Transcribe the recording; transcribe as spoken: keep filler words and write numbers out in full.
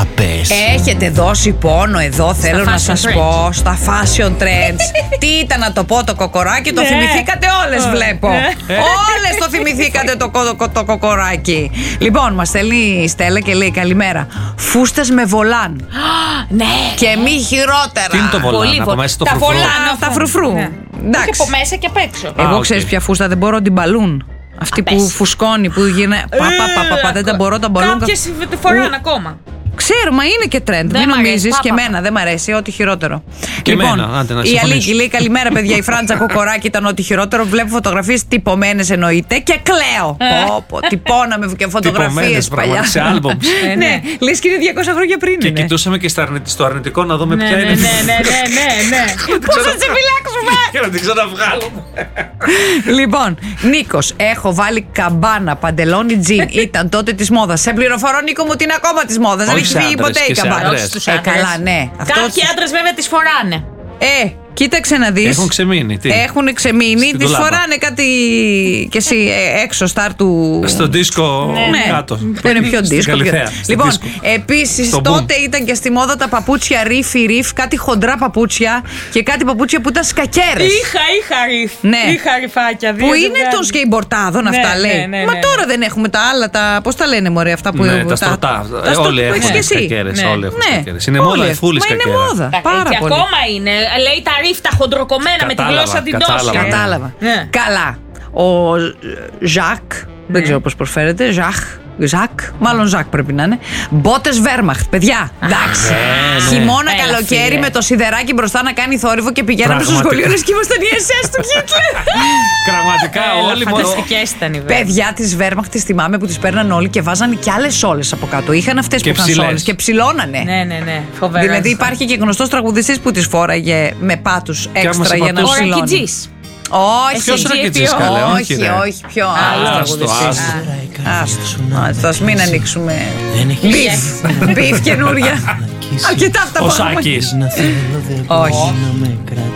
πες. Έχετε δώσει πόνο εδώ, θέλω να σας trends. πω, στα fashion trends. Τι ήταν να το πω το κοκοράκι, το Ναι. θυμηθήκατε όλες Oh. βλέπω. Ναι. Όλες το θυμηθήκατε το, κο- το, το κοκοράκι. Λοιπόν, μας στέλνει η Στέλλα και λέει καλημέρα. Φούστες με βολάν. Ναι. Και μη χειρότερα. Τι είναι το βολάν, Πολύ από βο- μέσα στο τα φρουφρού? βολάν. Τα φρουφρού. Ναι. Εντάξει. Και από μέσα και απ' έξω. Εγώ Α, ξέρεις οκ. ποια φούστα δεν μπορώ, την μπαλούν. Αυτή που Απέσια. φουσκώνει, που γίνεται. Πα, πα, πα, πα, πα, δεν τα μπορώ, τα μπαλούν. Κάποιες τη φοράνε ακόμα. Ξέρω, μα είναι και trend. Δεν Μην μ' αρέσει. νομίζεις. Πα, Και πα, πα. εμένα δεν μ' αρέσει, ό,τι χειρότερο. Και λοιπόν, εμένα, άντε να η συμφωνήσω. Αλίκη λέει καλημέρα, παιδιά. Η Φράντζα Κοκοράκη ήταν ό,τι χειρότερο. Βλέπω φωτογραφίες τυπωμένες εννοείται και κλαίω. Πω, πω, τυπώναμε και φωτογραφίες Τυπωμένες, παλιά. πραγματικά, σε άλμπουμς. Ναι, ναι. Λες και είναι διακόσια χρόνια πριν. Και είναι. κοιτούσαμε και στα αρνη- στο αρνητικό να δούμε Ναι, ποια ναι, είναι. ναι, ναι, ναι, ναι, ναι. Πώς θα τις επιλέξουμε. Και να την ξαναβγάλουμε. Λοιπόν, Νίκος, έχω βάλει καμπάνα, παντελόνι τζιν. Ήταν τότε τη μόδα. Σε πληροφορώ, Νίκο μου, ότι είναι ακόμα τη μόδα. Δεν Όχι έχει σε φύγει άντρες, ποτέ και η σε καμπάνα. άντρες. Όχι στους Ε, άντρες. καλά, ναι. Αυτό- Κάποιοι άντρες βέβαια τις φοράνε. Ε, κοίταξε να δεις. Έχουν ξεμείνει. Τι. Έχουν ξεμείνει, Στην τις ντουλάπα. φοράνε κάτι και εσύ ε, έξω στάρ του. Στο δίσκο Ναι, κάτω. που είναι πιο Στην δίσκο. Καλυθέα, πιο- στην Λοιπόν, δίσκο. επίσης Στο τότε boom. ήταν και στη μόδα τα παπούτσια ρίφι ρίφ, κάτι χοντρά παπούτσια και κάτι παπούτσια που ήταν σκακέρες. Είχα, είχα ριφ. Ναι. Είχα ρυφάκια. δύο Που είναι ζευγάρια. των σκεϊμπορτάδων Ναι, αυτά, ναι, λέει. ναι, Μα ναι, τώρα ναι. δεν έχουμε τα άλλα, τα. Πώς τα λένε, μωρέ, αυτά που. Ναι, τα στρωτά. τα Ε, στρο- Όλοι που έχεις έχουν και εσύ. σκακέρες. Ναι. Όλοι έχουν Ναι. σκακέρες. Είναι Όλοι μόδα η έχουν. φούλη Μα είναι σκακέρα. μόδα. Τα- Πάρα και πολύ. ακόμα είναι. Λέει τα ρίφ, τα χοντροκομμένα με τη Κατάλαβα, γλώσσα την κατάλαβα. τόση. Κατάλαβα. Ναι. Καλά. Ο Ζακ, δεν ξέρω πώς προφέρεται, Ζαχ, Ζακ, μάλλον Ζακ πρέπει να είναι. Μπότες Βέρμαχτ, παιδιά. Εντάξει. ναι. Χειμώνα, Έλα, καλοκαίρι φίλε. με το σιδεράκι μπροστά να κάνει θόρυβο και πηγαίναμε στο Πραγματικά. σχολείο λες και ήμασταν οι ες ες του Χίτλερ. Πραγματικά όλοι μόνο. Φανταστικές ήταν οι βέβαια. Παιδιά τη Βέρμαχτ, τις θυμάμαι που τις παίρναν όλοι και βάζανε κι άλλες σόλες από κάτω. Είχαν αυτές Και που είχαν ψηλές. σόλες και ψηλώνανε. Ναι, ναι, ναι. Φοβερά. Δηλαδή υπάρχει και γνωστός τραγουδιστής που τις φόραγε με πάτους άμα έξτρα σε για να πατούσε. Ο ψηλώνει. Ρακιτζής. Όχι, Ποιος Εσύ, Ρακιτζής, ποιο? καλέ, όχι, όχι, ρε. όχι, πιο Άλλο άλλο. Άστο, άστο. Άστο, ας μην ανοίξουμε. Μπιφ, μπιφ καινούρια. Αρκετά αυτά Ο που έχουμε. Σάκης. Όχι.